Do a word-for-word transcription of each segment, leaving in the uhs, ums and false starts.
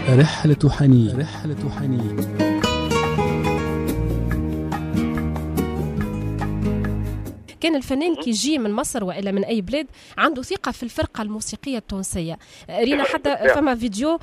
رحلة حنين رحلة حنين. كان الفنان كي يجي من مصر وإلا من أي بلاد عنده ثقة في الفرقة الموسيقية التونسية. رينا حتى فما فيديو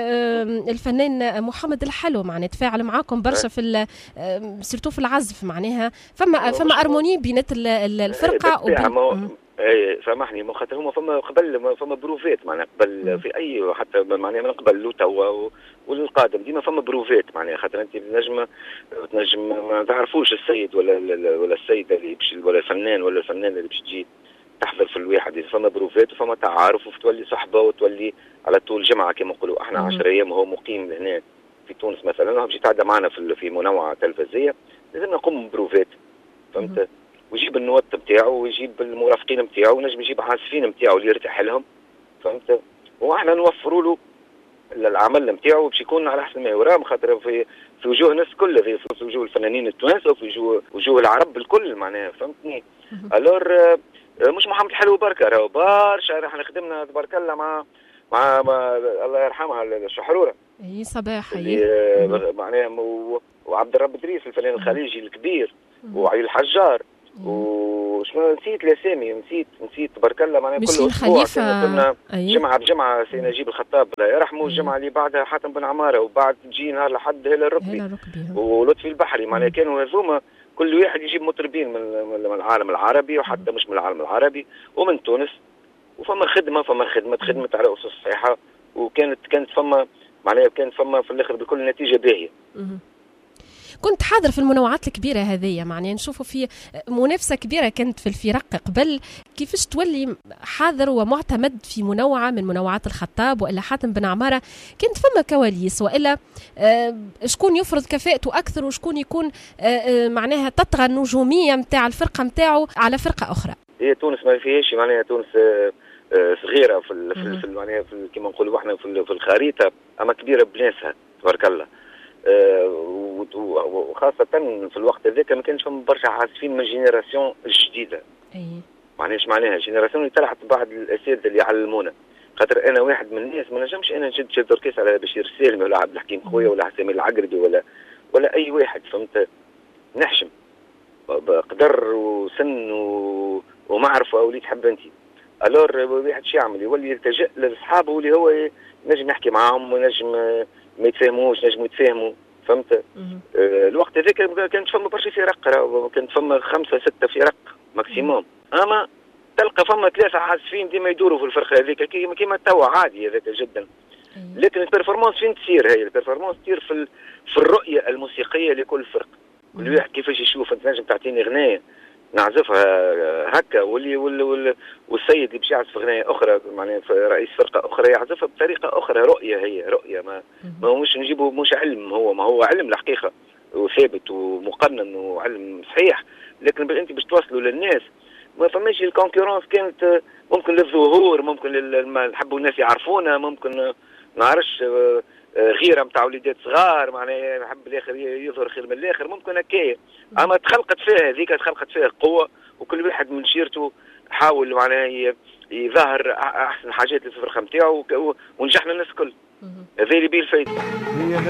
الفنان محمد الحلو معناه تفاعل معاكم برشا في سيرتو في العزف، معناها فما فما أرموني بينات الفرقة وبين اي سامحني ما خاطر هما فما قبل فما بروفات معناها قبل في اي حتى معناها من قبل لو توا والقادم ديما فما بروفات معناها خاطر انت نجم تنجم ما تعرفوش السيد ولا ولا السيده اللي باش ولا الفنان ولا الفنانه اللي باش تجي تحضر في الواحد، فما بروفات وفما تعارف وتولي صحبه وتولي على طول جمعه كما نقولوا احنا عشرة ايام وهو مقيم هنا في تونس مثلا باش يتعدى معنا في في منوعه تلفزيونيه لازم نقوم ببروفات فهمت، ويجيب النوت نتاعو ويجيب المرافقين نتاعو ونجم يجيب عازفين نتاعو اللي يرتاح لهم فهمت، واحنا نوفروا له العمل نتاعو باش يكون على حسب ما يرام خاطر في في وجوه الناس كلها في وجوه الفنانين التوانسه وفي وجوه وجوه العرب الكل معناها فهمتني. الور مش محمد الحلو بركه راهو برشا احنا خدمنا تبارك الله مع مع, مع الله يرحمها الشحروره اي صباح اللي معناها وعبد الرب ادريس الفنان الخليجي الكبير وعلي الحجار وشنو نسيت الاسامي نسيت نسيت تبارك الله معناها كل اسبوع كنا جمعه بجمعه سي نجيب الخطاب الله يرحمه، الجمعه اللي بعدها حاتم بن عماره وبعد تجي نهار لحد هلا الركبي ولطفي البحري معناها كانوا هذوما كل واحد يجيب مطربين من من العالم العربي وحتى مش من العالم العربي ومن تونس، وفما خدمه فما خدمه خدمت على اسس صحيحه وكانت كانت فما معناها كانت فما في الاخر بكل نتيجه باهيه. كنت حاضر في المنوعات الكبيرة هذه معناها نشوفوا في منافسة كبيرة كانت في الفرق قبل، كيفاش تولي حاضر ومعتمد في منوعة من منوعات الخطاب وإلا حاتم بن عمارة؟ كانت فما كواليس وإلا آه شكون يفرض كفاءته أكثر وشكون يكون آه معناها تطغى النجومية متاع الفرقة متاعه على فرقة أخرى؟ هي تونس ما فيهاش معناها تونس آه صغيرة في في معناها كما نقولوا احنا في الخريطة أما كبيرة بناسها تبارك الله. آه وخاصة في الوقت هذاك ما كانش فما برشا عازفين من جينيراسيون الجديدة. اي معناش معناها جينيراسيون اللي طلعت بعض الأساتذة اللي يعلمونا، خاطر أنا واحد من الناس ما نجمش أنا نجد شد أوركيس على بشير السالمي ولا عبد الحكيم خويا ولا حسام العقربي ولا ولا أي واحد فهمت، نحشم بقدر وسن و... ومعرفة واللي تحب أنت. ألور واحد شو يعمل يولي يلتجئ لأصحابه اللي هو نجم يحكي معاهم ونجم ما يتفاهموش نجموا يتفاهموا فهمت. آه الوقت هذاك كانت فما برشا فرق راه كانت فما خمسه سته فرق ماكسيموم، اما تلقى فما ثلاثه عازفين ديما يدوروا في الفرقه هذيك كيما توا عادي هذاك جدا. لكن البرفورمانس فين تصير؟ هي البرفورمانس تصير في في الرؤيه الموسيقيه لكل فرق، كل واحد كيفاش يشوف. انت نجم تعطيني غنايه نعزفها هكا واللي واللي والسيد اللي باش يعزف غنايه اخرى معناها رئيس فرقه اخرى يعزفها بطريقه اخرى. رؤيه هي رؤيه ما ما هو مش نجيبه مش علم، هو ما هو علم الحقيقه وثابت ومقنن وعلم صحيح، لكن انت باش توصلوا للناس ما فماش الكونكورونس. كانت ممكن للظهور، ممكن نحبوا الناس يعرفونا، ممكن نعرفش غيره نتاع وليدات صغار معناها نحب الاخر يظهر خير من الاخر، ممكن هكايا. اما تخلقت فيها هذيك تخلقت فيها قوه وكل واحد من شيرته حاول معناها يظهر احسن حاجات في الفرقه نتاعو ونجحنا الناس الكل. هذا اللي بيه الفايده.